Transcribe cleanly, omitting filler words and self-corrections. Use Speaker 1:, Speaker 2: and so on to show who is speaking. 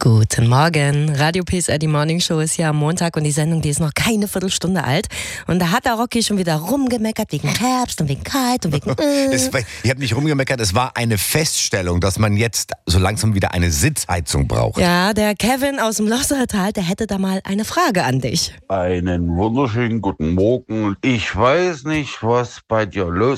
Speaker 1: Guten Morgen. Radio PSR, die Morning Show ist hier am Montag und die Sendung, die ist noch keine Viertelstunde alt. Und da hat der Rocky schon wieder rumgemeckert wegen Herbst und wegen kalt und wegen...
Speaker 2: Ich habe nicht rumgemeckert, es war eine Feststellung, dass man jetzt so langsam wieder eine Sitzheizung braucht.
Speaker 1: Ja, der Kevin aus dem Lossertal, der hätte da mal eine Frage an dich.
Speaker 3: Einen wunderschönen guten Morgen. Ich weiß nicht, was bei dir los